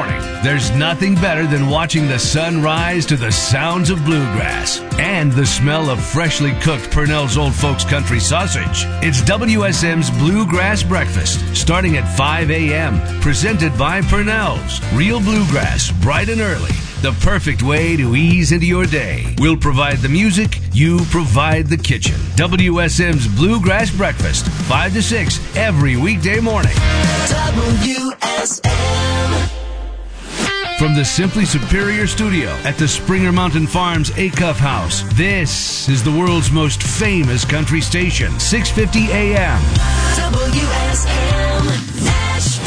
morning. There's nothing better than watching the sun rise to the sounds of bluegrass and the smell of freshly cooked Purnell's Old Folks Country sausage. It's WSM's Bluegrass Breakfast, starting at 5 a.m., presented by Purnell's. Real bluegrass, bright and early. The perfect way to ease into your day. We'll provide the music, you provide the kitchen. WSM's Bluegrass Breakfast, 5 to 6 every weekday morning. WSM. From the Simply Superior Studio at the Springer Mountain Farms Acuff House, this is the world's most famous country station, 650 AM. WSM Nashville.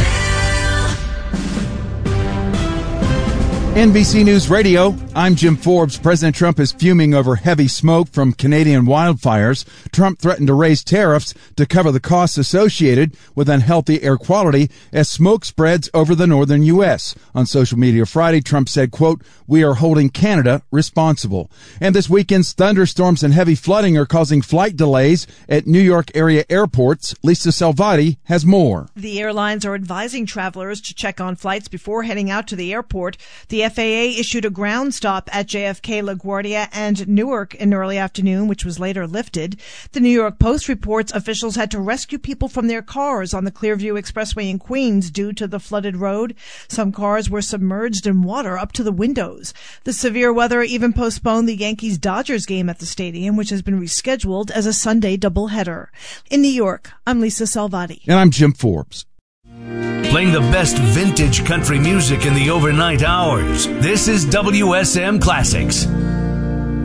NBC News Radio, I'm Jim Forbes. President Trump is fuming over heavy smoke from Canadian wildfires. Trump threatened to raise tariffs to cover the costs associated with unhealthy air quality as smoke spreads over the northern U.S. On social media Friday, Trump said, quote, "We are holding Canada responsible." And this weekend's thunderstorms and heavy flooding are causing flight delays at New York area airports. Lisa Salvati has more. The airlines are advising travelers to check on flights before heading out to the airport. The FAA issued a ground stop at JFK, LaGuardia, and Newark in early afternoon, which was later lifted. The New York Post reports officials had to rescue people from their cars on the Clearview Expressway in Queens due to the flooded road. Some cars were submerged in water up to the windows. The severe weather even postponed the Yankees-Dodgers game at the stadium, which has been rescheduled as a Sunday doubleheader. In New York, I'm Lisa Salvati. And I'm Jim Forbes. Playing the best vintage country music in the overnight hours. This is WSM Classics.